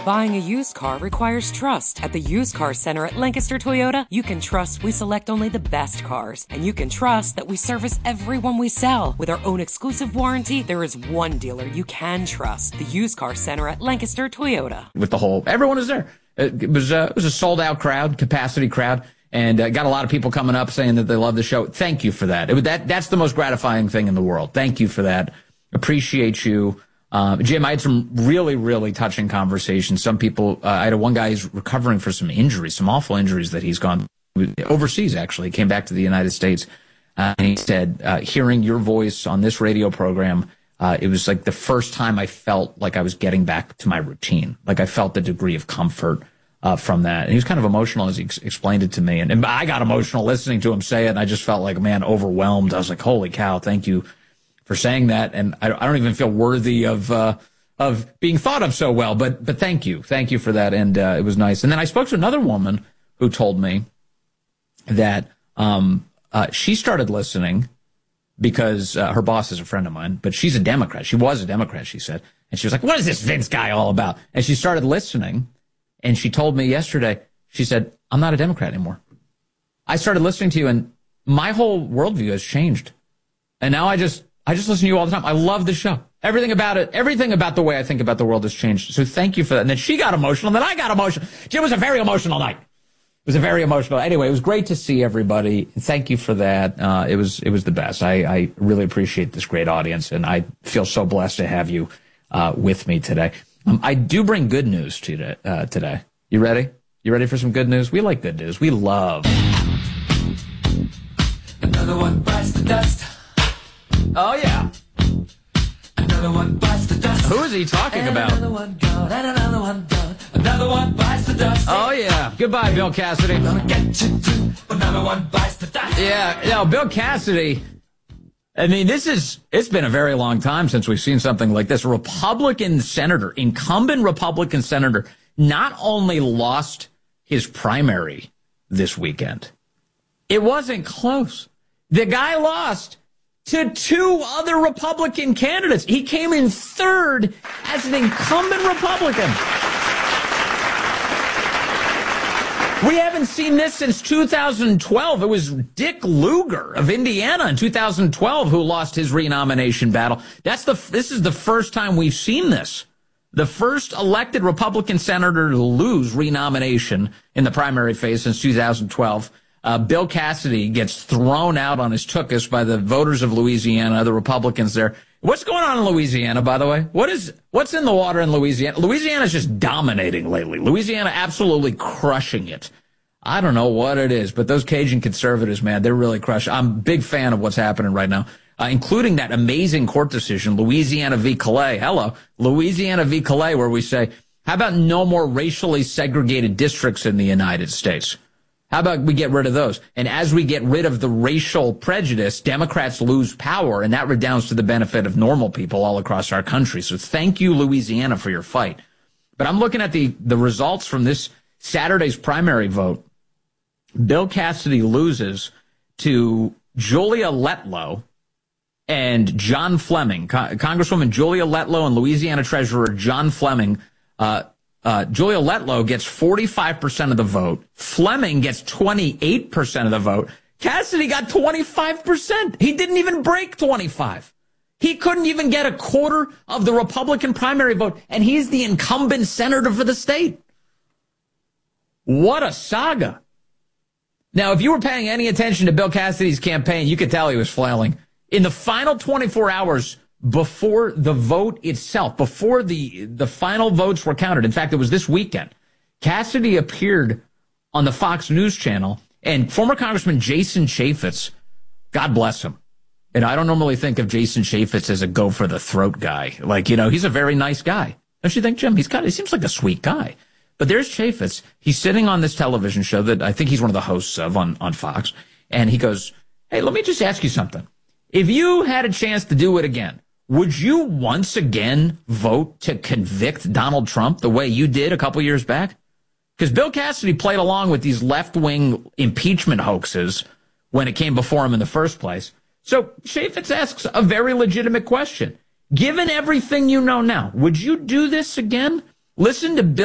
Buying a used car requires trust. At the Used Car Center at Lancaster Toyota, you can trust we select only the best cars. And you can trust that we service everyone we sell. With our own exclusive warranty, there is one dealer you can trust. The Used Car Center at Lancaster Toyota. With the whole, everyone was there. It was a sold-out crowd, capacity crowd, and got a lot of people coming up saying that they love the show. Thank you for that. That's the most gratifying thing in the world. Thank you for that. Appreciate you. Jim, I had some really, really touching conversations. Some people, I had one guy who's recovering for some injuries, some awful injuries that he's gone overseas, actually. He came back to the United States. And he said, hearing your voice on this radio program, it was like the first time I felt like I was getting back to my routine. Like I felt the degree of comfort from that. And he was kind of emotional as he explained it to me. And I got emotional listening to him say it. And I just felt like, man, overwhelmed. I was like, holy cow, thank you for saying that. And I don't even feel worthy of being thought of so well, but thank you for that. And it was nice. And then I spoke to another woman who told me that she started listening because her boss is a friend of mine, but she's a Democrat. She was a Democrat, she said. And she was like, what is this Vince guy all about? And she started listening, and she told me yesterday, she said, I'm not a Democrat anymore. I started listening to you, and my whole worldview has changed. And now I just listen to you all the time. I love the show. Everything about it, everything about the way I think about the world has changed. So thank you for that. And then she got emotional, and then I got emotional. Jim, was a very emotional night. It was a very emotional. Anyway, it was great to see everybody. Thank you for that. It was the best. I really appreciate this great audience, and I feel so blessed to have you with me today. I do bring good news to you today. You ready? You ready for some good news? We like good news. We love. Another one bites the dust. Oh, yeah. Another one bites the dust. Who is he talking about? Another one gone, and another one done. Another one bites the dust. Oh, yeah. Goodbye, Bill Cassidy. Gonna get you too. Another one bites the dust. Yeah, Bill Cassidy. I mean, it's been a very long time since we've seen something like this. A Republican senator, incumbent Republican senator, not only lost his primary this weekend, it wasn't close. The guy lost to two other Republican candidates. He came in third as an incumbent Republican. We haven't seen this since 2012. It was Dick Lugar of Indiana in 2012 who lost his renomination battle. This is the first time we've seen this. The first elected Republican senator to lose renomination in the primary phase since 2012. Bill Cassidy gets thrown out on his tuchus by the voters of Louisiana, the Republicans there. What's going on in Louisiana, by the way? What's in the water in Louisiana? Louisiana's just dominating lately. Louisiana absolutely crushing it. I don't know what it is, but those Cajun conservatives, man, they're really crushing. I'm a big fan of what's happening right now, including that amazing court decision, Louisiana v. Calais. Hello, Louisiana v. Calais, where we say, how about no more racially segregated districts in the United States? How about we get rid of those? And as we get rid of the racial prejudice, Democrats lose power, and that redounds to the benefit of normal people all across our country. So thank you, Louisiana, for your fight. But I'm looking at the results from this Saturday's primary vote. Bill Cassidy loses to Julia Letlow and John Fleming. Congresswoman Julia Letlow and Louisiana Treasurer John Fleming. Julia Letlow gets 45% of the vote. Fleming gets 28% of the vote. Cassidy got 25%. He didn't even break 25. He couldn't even get a quarter of the Republican primary vote, and he's the incumbent senator for the state. What a saga. Now, if you were paying any attention to Bill Cassidy's campaign, you could tell he was flailing. In the final 24 hours before the vote itself, before the final votes were counted, in fact, it was this weekend, Cassidy appeared on the Fox News channel, and former Congressman Jason Chaffetz, God bless him. And I don't normally think of Jason Chaffetz as a go-for-the-throat guy. Like, you know, he's a very nice guy. Don't you think, Jim? He seems like a sweet guy. But there's Chaffetz. He's sitting on this television show that I think he's one of the hosts of on Fox. And he goes, hey, let me just ask you something. If you had a chance to do it again, would you once again vote to convict Donald Trump the way you did a couple years back? Because Bill Cassidy played along with these left-wing impeachment hoaxes when it came before him in the first place. So Chaffetz asks a very legitimate question. Given everything you know now, would you do this again? Listen to Bill